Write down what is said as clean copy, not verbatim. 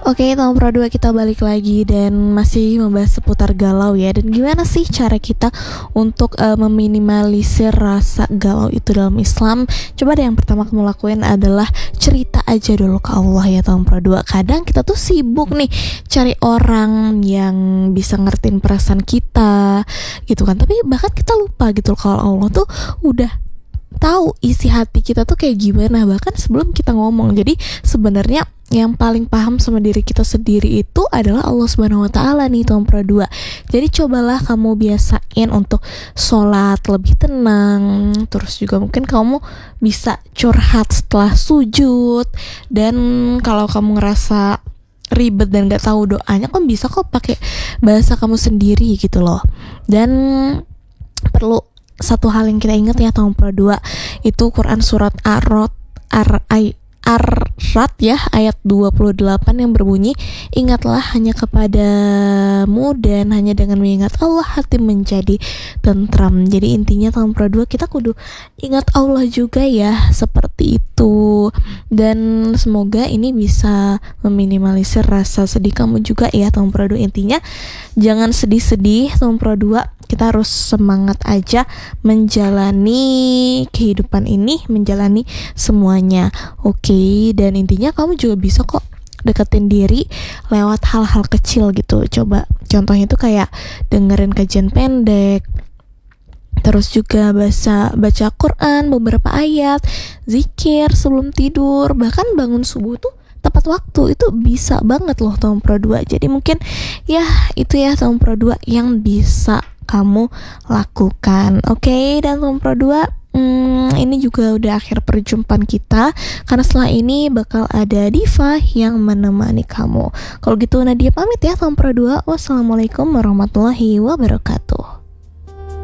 Oke, tahun Pro 2 kita balik lagi dan masih membahas seputar galau ya. Dan gimana sih cara kita untuk meminimalisir rasa galau itu dalam Islam? Coba deh yang pertama kamu lakuin adalah cerita aja dulu ke Allah ya tahun Pro 2. Kadang kita tuh sibuk nih cari orang yang bisa ngertiin perasaan kita gitu kan. Tapi bahkan kita lupa gitu kalau Allah tuh udah tahu isi hati kita tuh kayak gimana bahkan sebelum kita ngomong. Jadi sebenarnya yang paling paham sama diri kita sendiri itu adalah Allah Subhanahu wa taala nih tahun Pro 2. Jadi cobalah kamu biasain untuk sholat lebih tenang. Terus juga mungkin kamu bisa curhat setelah sujud. Dan kalau kamu ngerasa ribet dan gak tahu doanya, kamu bisa kok pakai bahasa kamu sendiri gitu loh. Dan perlu satu hal yang kita ingat ya tahun Pro 2 itu Quran surat Ar-Ra'd ya ayat 28 yang berbunyi, ingatlah hanya kepadamu dan hanya dengan mengingat Allah hati menjadi tentram. Jadi intinya tahun Pro 2 kita kudu ingat Allah juga ya, seperti itu. Dan semoga ini bisa meminimalisir rasa sedih kamu juga ya tahun Pro 2. Intinya jangan sedih-sedih tahun Pro 2. Kita harus semangat aja menjalani kehidupan ini, menjalani semuanya. Oke, dan intinya kamu juga bisa kok deketin diri lewat hal-hal kecil gitu. Coba contohnya tuh kayak dengerin kajian pendek, terus juga baca Quran beberapa ayat, zikir sebelum tidur, bahkan bangun subuh tuh tepat waktu. Itu bisa banget loh tahun Pro 2. Jadi mungkin ya itu ya tahun Pro 2 yang bisa kamu lakukan. Oke, dan tahun Pro 2 ini juga udah akhir perjumpaan kita, karena setelah ini bakal ada Diva yang menemani kamu. Kalau gitu Nadia pamit ya tahun Pro 2. Wassalamualaikum warahmatullahi wabarakatuh.